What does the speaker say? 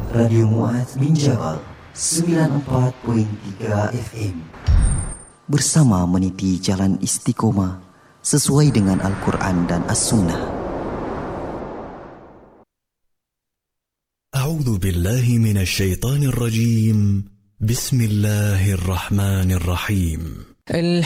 Radio Mu'adz bin Jabal 94.3 FM. Bersama meniti jalan istiqomah sesuai dengan Al-Quran dan As-Sunnah. A'udzu billahi minasy syaithanir rajim. Bismillahirrahmanirrahim.